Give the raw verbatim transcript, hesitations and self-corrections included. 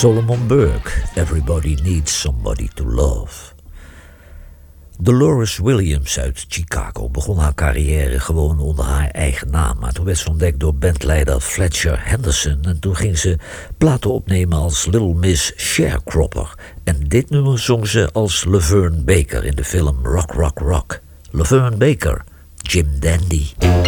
Solomon Burke, Everybody Needs Somebody to Love. Dolores Williams uit Chicago begon haar carrière gewoon onder haar eigen naam. Maar toen werd ze ontdekt door bandleider Fletcher Henderson. En toen ging ze platen opnemen als Little Miss Sharecropper. En dit nummer zong ze als Laverne Baker in de film Rock, Rock, Rock. Laverne Baker, Jim Dandy.